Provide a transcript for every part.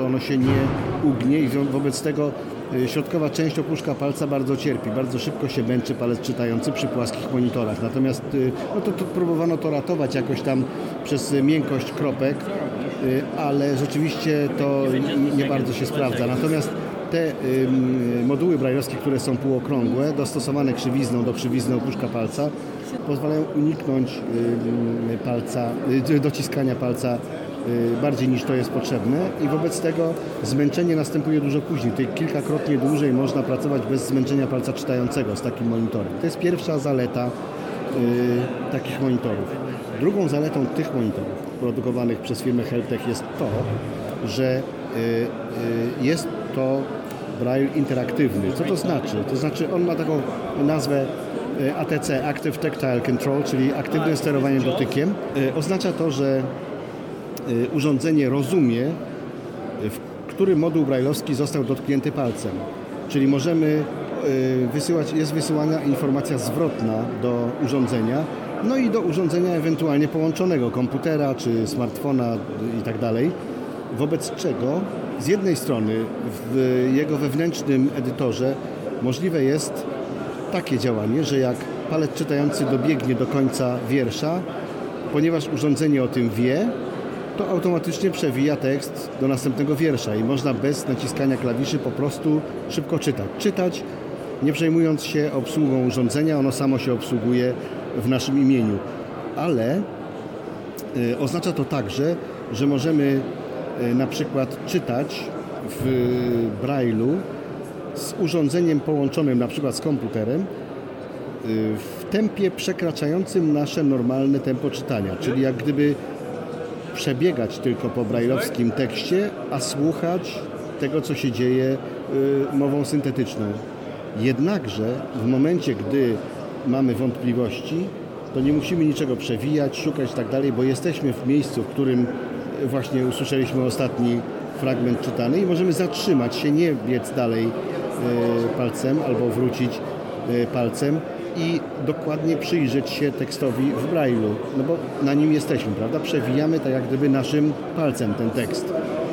to ono się nie ugnie i wobec tego środkowa część opuszka palca bardzo cierpi, bardzo szybko się męczy palec czytający przy płaskich monitorach. Natomiast to próbowano to ratować jakoś tam przez miękkość kropek, ale rzeczywiście to nie bardzo się sprawdza. Natomiast te moduły brajlowskie, które są półokrągłe, dostosowane krzywizną do krzywizny opuszka palca, pozwalają uniknąć dociskania palca bardziej niż to jest potrzebne i wobec tego zmęczenie następuje dużo później. Tutaj kilkakrotnie dłużej można pracować bez zmęczenia palca czytającego z takim monitorem. To jest pierwsza zaleta takich monitorów. Drugą zaletą tych monitorów produkowanych przez firmę Helptech jest to, że jest to braille interaktywny. Co to znaczy? To znaczy on ma taką nazwę ATC, Active Tactile Control, czyli aktywne sterowanie dotykiem. Oznacza to, że urządzenie rozumie, który moduł brajlowski został dotknięty palcem. Czyli możemy jest wysyłana informacja zwrotna do urządzenia, no i do urządzenia ewentualnie połączonego, komputera czy smartfona i tak dalej. Wobec czego z jednej strony w jego wewnętrznym edytorze możliwe jest takie działanie, że jak palec czytający dobiegnie do końca wiersza, ponieważ urządzenie o tym wie, to automatycznie przewija tekst do następnego wiersza i można bez naciskania klawiszy po prostu szybko czytać, nie przejmując się obsługą urządzenia, ono samo się obsługuje w naszym imieniu. Ale oznacza to także, że możemy na przykład czytać w Braille'u z urządzeniem połączonym na przykład z komputerem w tempie przekraczającym nasze normalne tempo czytania, czyli jak gdyby przebiegać tylko po brajlowskim tekście, a słuchać tego, co się dzieje mową syntetyczną. Jednakże w momencie, gdy mamy wątpliwości, to nie musimy niczego przewijać, szukać i tak dalej, bo jesteśmy w miejscu, w którym właśnie usłyszeliśmy ostatni fragment czytany i możemy zatrzymać się, nie biec dalej palcem albo wrócić palcem i dokładnie przyjrzeć się tekstowi w Braille'u, no bo na nim jesteśmy, prawda? Przewijamy tak jak gdyby naszym palcem ten tekst.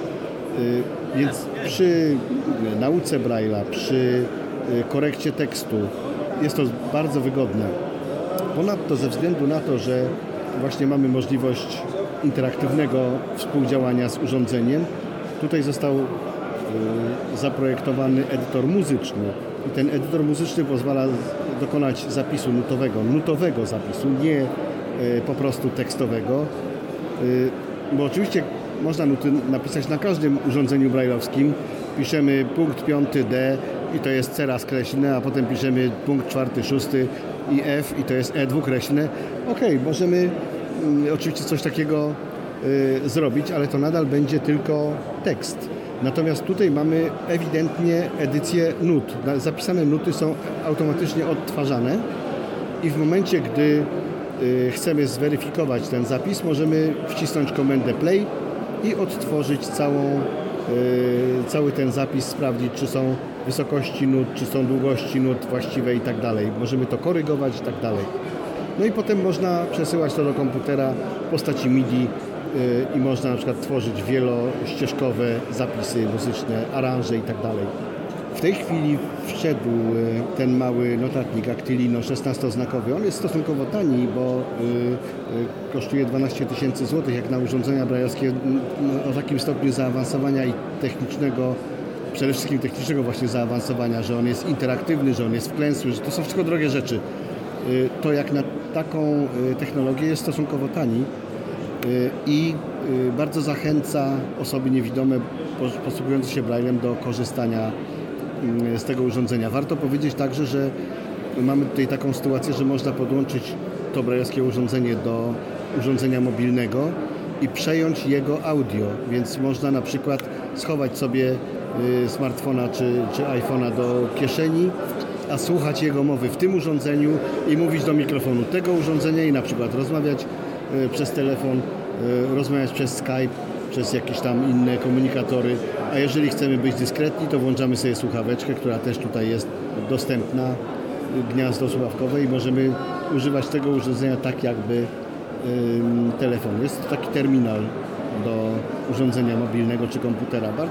Więc przy nauce Braille'a, przy korekcie tekstu jest to bardzo wygodne. Ponadto ze względu na to, że właśnie mamy możliwość interaktywnego współdziałania z urządzeniem, tutaj został zaprojektowany edytor muzyczny i ten edytor muzyczny pozwala dokonać zapisu nutowego zapisu, nie po prostu tekstowego, bo oczywiście można nuty napisać na każdym urządzeniu brajlowskim. Piszemy punkt 5D i to jest C skreślne, a potem piszemy punkt 4, 6 i F i to jest E dwukreślne. Okej, możemy oczywiście coś takiego zrobić, ale to nadal będzie tylko tekst. Natomiast tutaj mamy ewidentnie edycję nut. Zapisane nuty są automatycznie odtwarzane i w momencie, gdy chcemy zweryfikować ten zapis, możemy wcisnąć komendę play i odtworzyć cały ten zapis, sprawdzić, czy są wysokości nut, czy są długości nut właściwe i tak dalej. Możemy to korygować i tak dalej. No i potem można przesyłać to do komputera w postaci MIDI i można na przykład tworzyć wielościeżkowe zapisy muzyczne, aranże i tak dalej. W tej chwili wszedł ten mały notatnik Actilino 16-znakowy. On jest stosunkowo tani, bo kosztuje 12 000 złotych, jak na urządzenia brajlowskie o takim stopniu zaawansowania i technicznego, przede wszystkim technicznego właśnie zaawansowania, że on jest interaktywny, że on jest wklęsły, że to są wszystko drogie rzeczy. To jak na taką technologię jest stosunkowo tani i bardzo zachęca osoby niewidome posługujące się Braillem do korzystania z tego urządzenia. Warto powiedzieć także, że mamy tutaj taką sytuację, że można podłączyć to brajlowskie urządzenie do urządzenia mobilnego i przejąć jego audio, więc można na przykład schować sobie smartfona czy iPhone'a do kieszeni, a słuchać jego mowy w tym urządzeniu i mówić do mikrofonu tego urządzenia i na przykład rozmawiać przez telefon, rozmawiać przez Skype, przez jakieś tam inne komunikatory, a jeżeli chcemy być dyskretni, to włączamy sobie słuchaweczkę, która też tutaj jest dostępna, gniazdo słuchawkowe i możemy używać tego urządzenia tak jakby telefon. Jest to taki terminal do urządzenia mobilnego czy komputera.